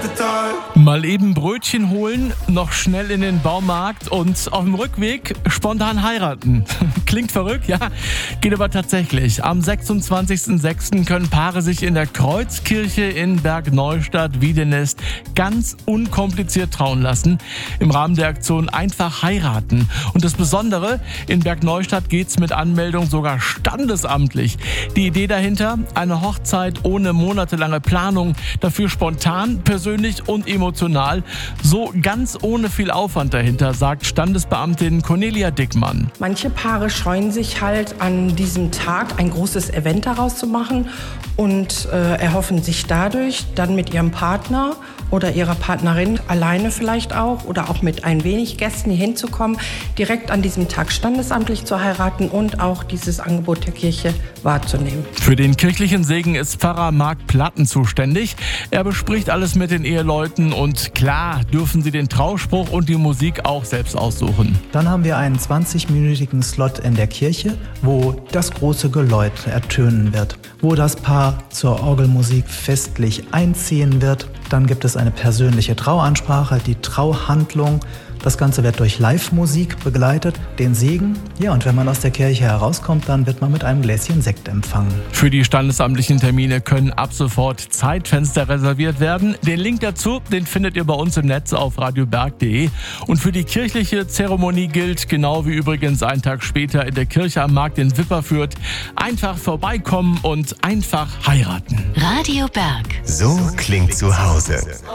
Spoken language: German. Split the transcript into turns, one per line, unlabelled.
Mal eben Brötchen holen, noch schnell in den Baumarkt und auf dem Rückweg spontan heiraten. Klingt verrückt, ja? Geht aber tatsächlich. Am 26.06. können Paare sich in der Kreuzkirche in Bergneustadt-Wiedenest ganz unkompliziert trauen lassen. Im Rahmen der Aktion Einfach heiraten. Und das Besondere, in Bergneustadt geht's mit Anmeldung sogar standesamtlich. Die Idee dahinter? Eine Hochzeit ohne monatelange Planung. Dafür spontan, persönlich und emotional. So ganz ohne viel Aufwand dahinter, sagt Standesbeamtin Cornelia Dickmann.
Manche Paare scheuen sich halt an diesem Tag ein großes Event daraus zu machen und erhoffen sich dadurch dann mit ihrem Partner oder ihrer Partnerin alleine vielleicht auch oder auch mit ein wenig Gästen hier hinzukommen, direkt an diesem Tag standesamtlich zu heiraten und auch dieses Angebot der Kirche wahrzunehmen.
Für den kirchlichen Segen ist Pfarrer Marc Platten zuständig. Er bespricht alles mit den Eheleuten und klar dürfen sie den Trauspruch und die Musik auch selbst aussuchen.
Dann haben wir einen 20-minütigen Slot in der Kirche, wo das große Geläut ertönen wird, wo das Paar zur Orgelmusik festlich einziehen wird. Dann gibt es eine persönliche Trauansprache, die Trauhandlung. Das Ganze wird durch Live-Musik begleitet, den Segen. Ja, und wenn man aus der Kirche herauskommt, dann wird man mit einem Gläschen Sekt empfangen.
Für die standesamtlichen Termine können ab sofort Zeitfenster reserviert werden. Den Link dazu, den findet ihr bei uns im Netz auf radioberg.de. Und für die kirchliche Zeremonie gilt, genau wie übrigens einen Tag später in der Kirche am Markt in Wipperfürth, einfach vorbeikommen und einfach heiraten.
Radio Berg.
So klingt zu Hause.